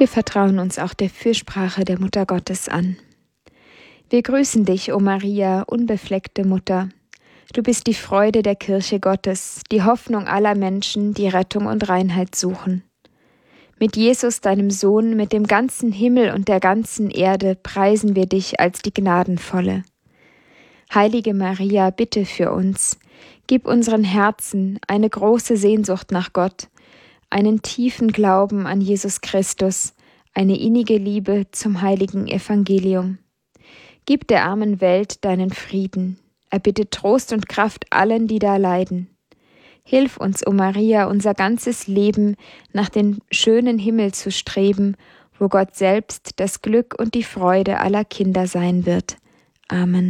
Wir vertrauen uns auch der Fürsprache der Mutter Gottes an. Wir grüßen dich, o Maria, unbefleckte Mutter. Du bist die Freude der Kirche Gottes, die Hoffnung aller Menschen, die Rettung und Reinheit suchen. Mit Jesus, deinem Sohn, mit dem ganzen Himmel und der ganzen Erde preisen wir dich als die Gnadenvolle. Heilige Maria, bitte für uns. Gib unseren Herzen eine große Sehnsucht nach Gott, einen tiefen Glauben an Jesus Christus, eine innige Liebe zum heiligen Evangelium. Gib der armen Welt deinen Frieden. Erbitte Trost und Kraft allen, die da leiden. Hilf uns, o Maria, unser ganzes Leben nach dem schönen Himmel zu streben, wo Gott selbst das Glück und die Freude aller Kinder sein wird. Amen.